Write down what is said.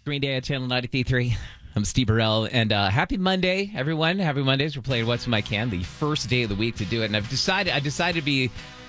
Green Day at Channel 93.3. I'm Steve Burrell, and happy Monday, everyone. Happy Mondays. We're playing What's in My Can, the first day of the week to do it. And I decided to be